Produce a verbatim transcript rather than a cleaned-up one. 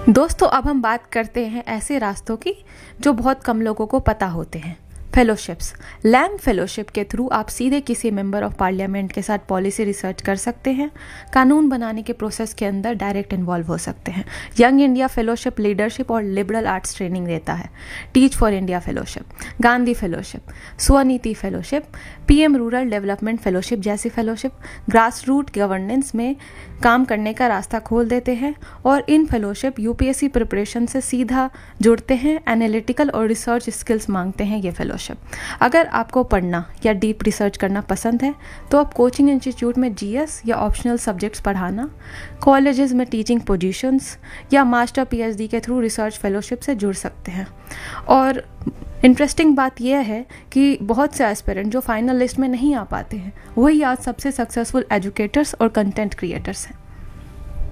दोस्तों, अब हम बात करते हैं ऐसे रास्तों की जो बहुत कम लोगों को पता होते हैं। फेलोशिप्स। लैंग फेलोशिप के थ्रू आप सीधे किसी मेंबर ऑफ पार्लियामेंट के साथ पॉलिसी रिसर्च कर सकते हैं, कानून बनाने के प्रोसेस के अंदर डायरेक्ट इन्वॉल्व हो सकते हैं। यंग इंडिया फेलोशिप लीडरशिप और लिबरल आर्ट्स ट्रेनिंग देता है। Teach for India fellowship, Gandhi fellowship, स्वनीति fellowship, PM rural development fellowship जैसी फेलोशिप ग्रास रूट गवर्नेंस में काम करने का रास्ता खोल देते हैं और इन फेलोशिप यूपीएससी प्रिपरेशन से सीधा जुड़ते हैं। एनालिटिकल और रिसर्च स्किल्स मांगते हैं ये फेलोशिप। अगर आपको पढ़ना या डीप रिसर्च करना पसंद है तो आप कोचिंग इंस्टीट्यूट में जीएस या ऑप्शनल सब्जेक्ट्स पढ़ाना, कॉलेजेस में टीचिंग पोजीशंस या मास्टर पीएचडी के थ्रू रिसर्च फेलोशिप से जुड़ सकते हैं। और इंटरेस्टिंग बात यह है कि बहुत से एस्पिरेंट जो फाइनल लिस्ट में नहीं आ पाते हैं वही आज सबसे सक्सेसफुल एजुकेटर्स और कंटेंट क्रिएटर्स हैं।